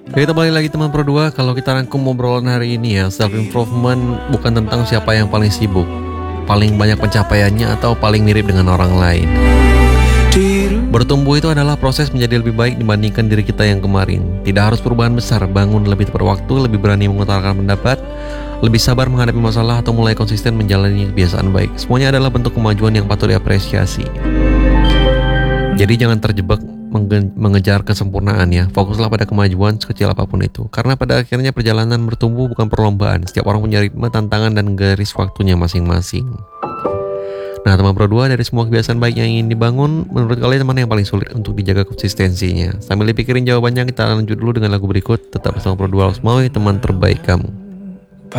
Oke, kita balik lagi teman Pro 2. Kalau kita rangkum obrolan hari ini ya, self improvement bukan tentang siapa yang paling sibuk, paling banyak pencapaiannya, atau paling mirip dengan orang lain. Bertumbuh itu adalah proses menjadi lebih baik dibandingkan diri kita yang kemarin. Tidak harus perubahan besar, bangun lebih tepat waktu, lebih berani mengutarakan pendapat, lebih sabar menghadapi masalah, atau mulai konsisten menjalani kebiasaan baik. Semuanya adalah bentuk kemajuan yang patut diapresiasi. Jadi jangan terjebak mengejar kesempurnaan ya. Fokuslah pada kemajuan sekecil apapun itu. Karena pada akhirnya perjalanan bertumbuh bukan perlombaan. Setiap orang punya ritme, tantangan, dan garis waktunya masing-masing. Nah teman Pro 2, dari semua kebiasaan baik yang ingin dibangun, menurut kalian mana yang paling sulit untuk dijaga konsistensinya? Sambil dipikirin jawabannya, kita lanjut dulu dengan lagu berikut. Tetap bersama Pro 2 Lost Maui, teman terbaik kamu.